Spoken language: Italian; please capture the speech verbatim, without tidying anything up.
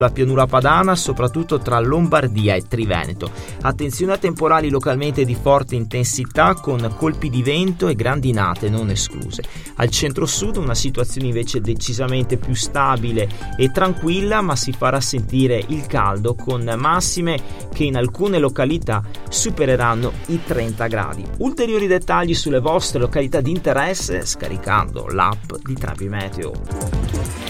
La pianura padana, soprattutto tra Lombardia e Triveneto. Attenzione a temporali localmente di forte intensità con colpi di vento e grandinate non escluse. Al centro-sud una situazione invece decisamente più stabile e tranquilla, ma si farà sentire il caldo con massime che in alcune località supereranno i trenta gradi. Ulteriori dettagli sulle vostre località di interesse scaricando l'app di Trapi Meteo.